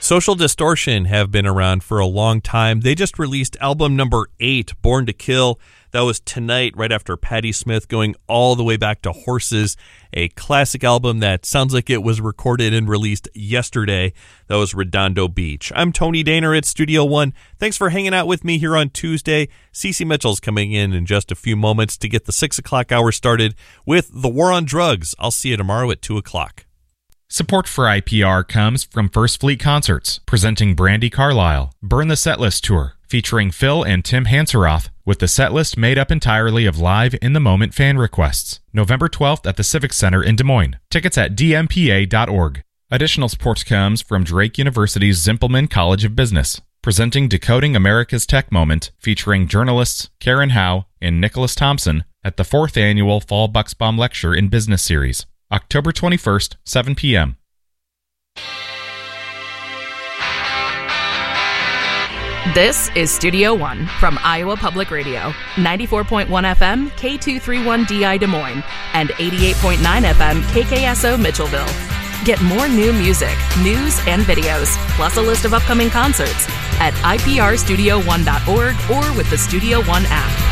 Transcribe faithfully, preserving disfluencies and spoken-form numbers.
Social Distortion have been around for a long time. They just released album number eight, Born to Kill. That was tonight, right after Patti Smith, going all the way back to Horses, a classic album that sounds like it was recorded and released yesterday. That was Redondo Beach. I'm Tony Daner at Studio One. Thanks for hanging out with me here on Tuesday. Cece Mitchell's coming in in just a few moments to get the six o'clock hour started with The War on Drugs. I'll see you tomorrow at two o'clock. Support for I P R comes from First Fleet Concerts, presenting Brandi Carlile, Burn the Setlist Tour, featuring Phil and Tim Hanseroth, with the setlist made up entirely of live in-the-moment fan requests. November twelfth at the Civic Center in Des Moines. Tickets at d m p a dot org. Additional support comes from Drake University's Zimpelman College of Business, presenting Decoding America's Tech Moment, featuring journalists Karen Howe and Nicholas Thompson at the fourth annual Fall Bucksbaum Lecture in Business Series. October twenty-first, seven p.m. This is Studio One from Iowa Public Radio, ninety-four point one F M, K two thirty-one D I Des Moines, and eighty-eight point nine F M, K K S O Mitchellville. Get more new music, news, and videos, plus a list of upcoming concerts at I P R studio one dot org or with the Studio One app.